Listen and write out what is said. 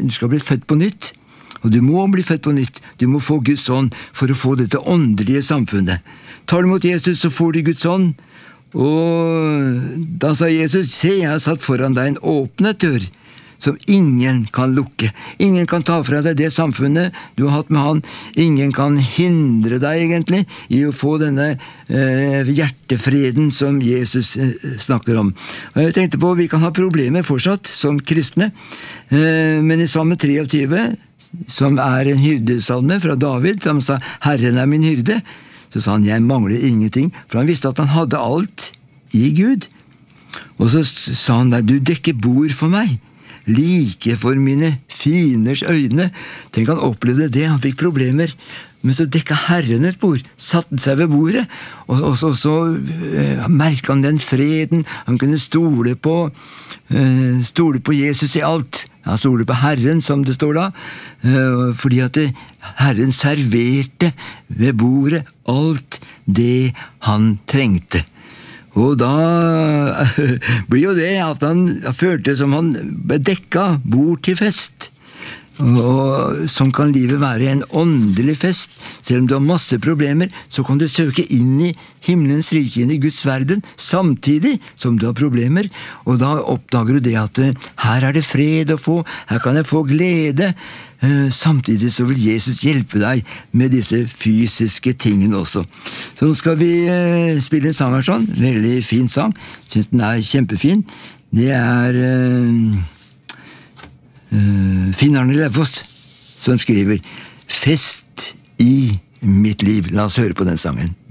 skal bli født på nytt. Og du må bli født på nytt. Du må få Guds ånd for å få dette åndelige samfunnet. Tar du mot Jesus, så får du Guds ånd. Og da sa Jesus, se, jeg har satt foran deg en åpnet dør, som ingen kan lukke. Ingen kan ta fra deg det samfunnet du har hatt med han. Ingen kan hindre deg egentlig i å få denne hjertefreden som Jesus snakker om. Og jeg tenkte på, vi kan ha problemer fortsatt som kristne, men i Salme 23, som er en hyrdesalme fra David, som sa, Herren er min hyrde, så sa han, jeg mangler ingenting, for han visste at han hadde alt i Gud. Og så sa han, du dekker bord for meg, like for mine fienders øyne. Tenk, han opplevde det, han fikk problemer, men så dekket Herren et bord, satte seg ved bordet, og så merket han den freden, han kunne stole på Jesus i alt. Han stoler på Herren, som det står da, fordi at Herren serverte ved bordet alt det han trengte. Og da blir jo det at han følte som han ble dekket bord til fest. Og sånn kan livet være en åndelig fest. Selv om du har masse problemer, så kan du søke inn i himmelens rike, inn i Guds verden, samtidig som du har problemer. Og da oppdager du det at her er det fred å få, her kan jeg få glede. Samtidig så vil Jesus hjelpe deg med disse fysiske tingene også. Så nå skal vi spille en sang her sånn, veldig fin sang. Jeg synes den er kjempefin. Det er Finn Arne Lauvås som skriver Fest i mitt liv. La oss høre på den sangen.